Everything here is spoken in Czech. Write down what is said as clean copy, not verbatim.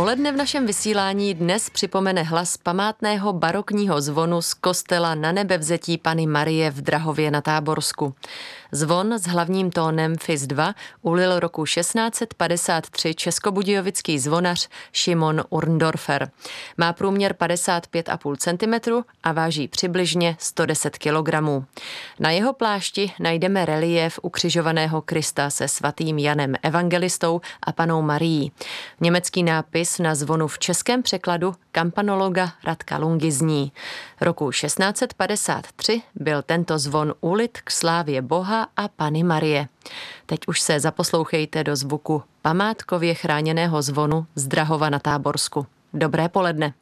Poledne v našem vysílání dnes připomene hlas památného barokního zvonu z kostela Nanebevzetí Panny Marie v Drahově na Táborsku. Zvon s hlavním tónem FIS 2 ulil roku 1653 českobudějovický zvonař Šimon Urndorfer. Má průměr 55,5 cm a váží přibližně 110 kg. Na jeho plášti najdeme reliéf ukřižovaného Krista se svatým Janem Evangelistou a Pannou Marií. Německý nápis na zvonu v českém překladu kampanologa Radka Lungy zní: roku 1653 byl tento zvon ulit k slávě Boha a Panny Marie. Teď už se zaposlouchejte do zvuku památkově chráněného zvonu z Drahova na Táborsku. Dobré poledne.